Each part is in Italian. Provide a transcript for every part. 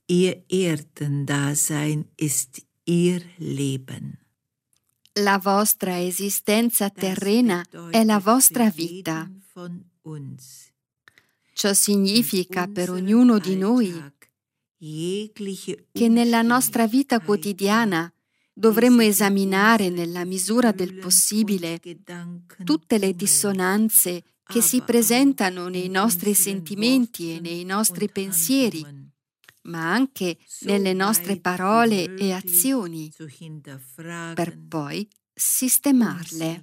Ihr Erdendasein ist ihr Leben. La vostra esistenza terrena è la vostra vita. Ciò significa per ognuno di noi che nella nostra vita quotidiana dovremmo esaminare nella misura del possibile tutte le dissonanze che si presentano nei nostri sentimenti e nei nostri pensieri, ma anche nelle nostre parole e azioni, per poi sistemarle.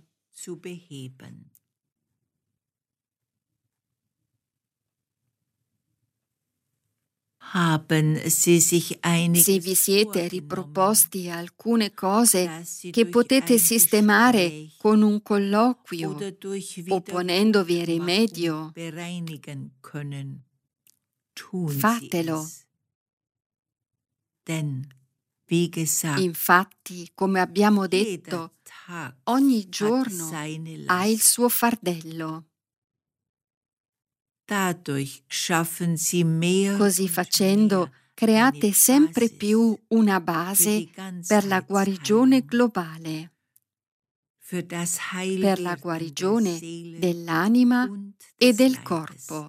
Se vi siete riproposti alcune cose che potete sistemare con un colloquio o ponendovi rimedio, fatelo. Infatti, come abbiamo detto, ogni giorno ha il suo fardello. Così facendo, create sempre più una base per la guarigione globale, per la guarigione dell'anima e del corpo.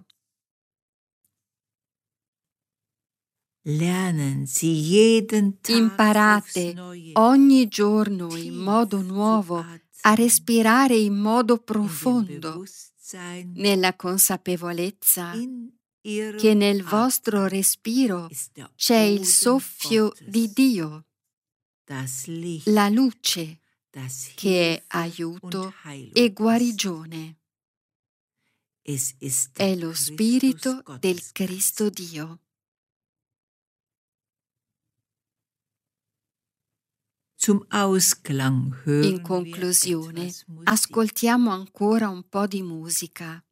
Imparate ogni giorno in modo nuovo a respirare in modo profondo, nella consapevolezza che nel vostro respiro c'è il soffio di Dio, la luce che è aiuto e guarigione. È lo Spirito del Cristo Dio. In conclusione, ascoltiamo ancora un po' di musica.